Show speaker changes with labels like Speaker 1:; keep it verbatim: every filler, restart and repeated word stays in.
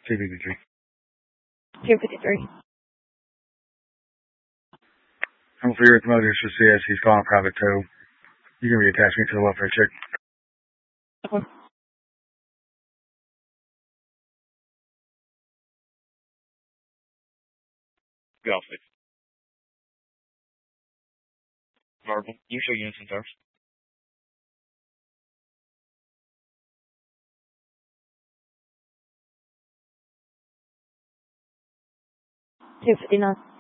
Speaker 1: two fifty-three.
Speaker 2: two fifty-three.
Speaker 1: I'm for your motors for C S. He's calling private tow. You can reattach me to the welfare check.
Speaker 2: Okay.
Speaker 3: Go off it. Verbal. You show units and stars.
Speaker 2: two fifty-nine.